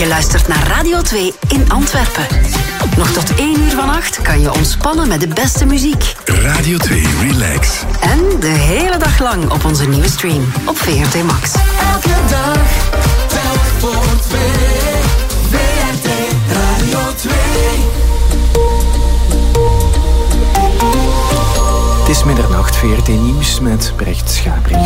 Je luistert naar Radio 2 in Antwerpen. Nog tot 1 uur vannacht kan je ontspannen met de beste muziek. Radio 2 Relax. En de hele dag lang op onze nieuwe stream op VRT Max. Elke dag, telk voor 2. VRT Radio 2. Het is middernacht, VRT Nieuws met Brecht Schaapries.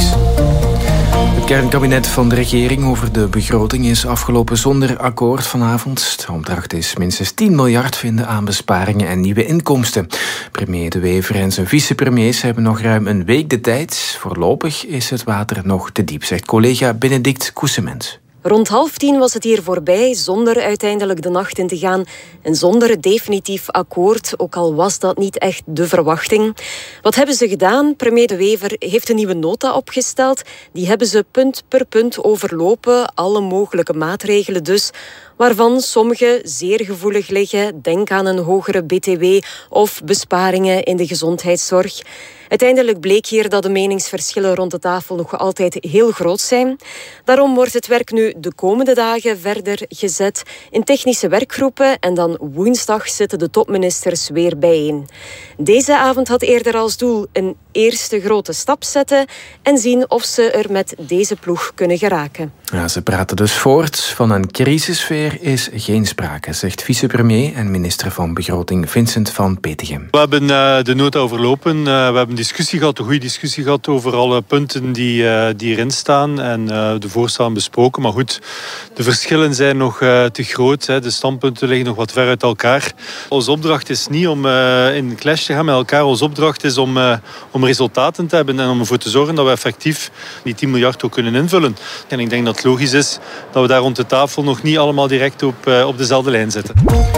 Het kernkabinet van de regering over de begroting is afgelopen zonder akkoord vanavond. De opdracht is minstens 10 miljard vinden aan besparingen en nieuwe inkomsten. Premier De Wever en zijn vicepremiers hebben nog ruim een week de tijd. Voorlopig is het water nog te diep, zegt collega Benedict Koesement. Rond 9:30 was het hier voorbij, zonder uiteindelijk de nacht in te gaan en zonder definitief akkoord, ook al was dat niet echt de verwachting. Wat hebben ze gedaan? Premier De Wever heeft een nieuwe nota opgesteld. Die hebben ze punt per punt overlopen, alle mogelijke maatregelen dus, waarvan sommige zeer gevoelig liggen. Denk aan een hogere BTW of besparingen in de gezondheidszorg. Uiteindelijk bleek hier dat de meningsverschillen rond de tafel nog altijd heel groot zijn. Daarom wordt het werk nu de komende dagen verder gezet in technische werkgroepen en dan woensdag zitten de topministers weer bijeen. Deze avond had eerder als doel een eerste grote stap zetten en zien of ze er met deze ploeg kunnen geraken. Ja, ze praten dus voort. Van een crisissfeer is geen sprake, zegt vicepremier en minister van Begroting Vincent van Petegem. We hebben de nota overlopen. We hebben een goede discussie gehad over alle punten die erin staan en de voorstellen besproken. Maar goed, de verschillen zijn nog te groot. De standpunten liggen nog wat ver uit elkaar. Onze opdracht is niet om in clash te gaan met elkaar. Onze opdracht is om resultaten te hebben en om ervoor te zorgen dat we effectief die 10 miljard ook kunnen invullen. En ik denk dat het logisch is dat we daar rond de tafel nog niet allemaal direct op dezelfde lijn zitten.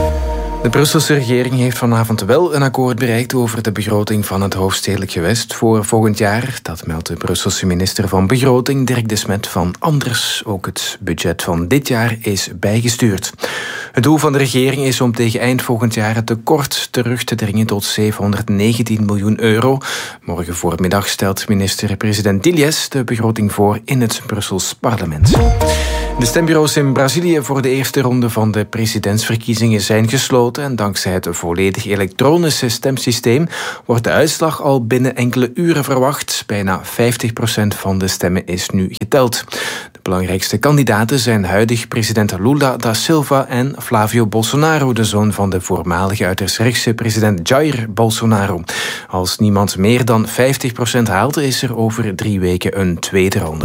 De Brusselse regering heeft vanavond wel een akkoord bereikt over de begroting van het hoofdstedelijk gewest voor volgend jaar. Dat meldt de Brusselse minister van Begroting, Dirk de Smet van Anders. Ook het budget van dit jaar is bijgestuurd. Het doel van de regering is om tegen eind volgend jaar het tekort terug te dringen tot 719 miljoen euro. Morgen voormiddag stelt minister-president Diljes de begroting voor in het Brussels parlement. De stembureaus in Brazilië voor de eerste ronde van de presidentsverkiezingen zijn gesloten en dankzij het volledig elektronische stemsysteem wordt de uitslag al binnen enkele uren verwacht. Bijna 50% van de stemmen is nu geteld. De belangrijkste kandidaten zijn huidig president Lula da Silva en Flávio Bolsonaro, de zoon van de voormalige uiterst rechtse president Jair Bolsonaro. Als niemand meer dan 50% haalt, is er over 3 weken een tweede ronde.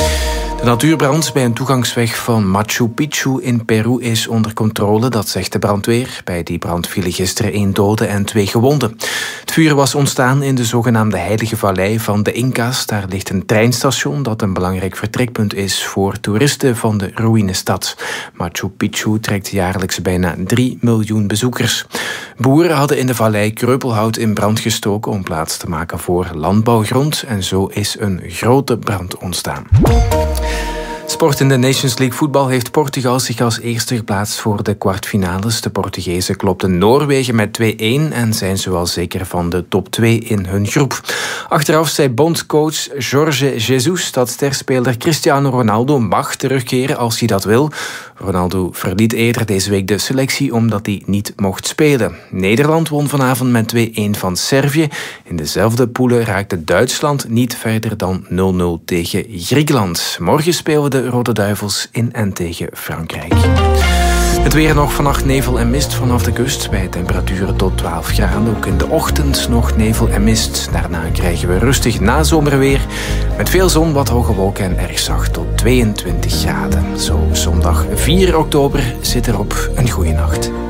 De natuurbrand bij een toegangsweg van Machu Picchu in Peru is onder controle, dat zegt de brandweer. Bij die brand vielen gisteren 1 dode en 2 gewonden. Het vuur was ontstaan in de zogenaamde Heilige Vallei van de Inca's. Daar ligt een treinstation dat een belangrijk vertrekpunt is voor toeristen van de ruïnestad. Machu Picchu trekt jaarlijks bijna 3 miljoen bezoekers. Boeren hadden in de vallei kreupelhout in brand gestoken om plaats te maken voor landbouwgrond en zo is een grote brand ontstaan. Sport in de Nations League voetbal heeft Portugal zich als eerste geplaatst voor de kwartfinales. De Portugezen klopten Noorwegen met 2-1 en zijn zowel zeker van de top 2 in hun groep. Achteraf zei bondscoach Jorge Jesus dat sterspeler Cristiano Ronaldo mag terugkeren als hij dat wil. Ronaldo verliet eerder deze week de selectie omdat hij niet mocht spelen. Nederland won vanavond met 2-1 van Servië. In dezelfde poelen raakte Duitsland niet verder dan 0-0 tegen Griekenland. Morgen spelen de Rode Duivels in en tegen Frankrijk. Het weer nog vannacht nevel en mist vanaf de kust bij temperaturen tot 12 graden. Ook in de ochtend nog nevel en mist. Daarna krijgen we rustig nazomerweer met veel zon, wat hoge wolken en erg zacht tot 22 graden. Zo zondag 4 oktober zit erop. Een goeie nacht.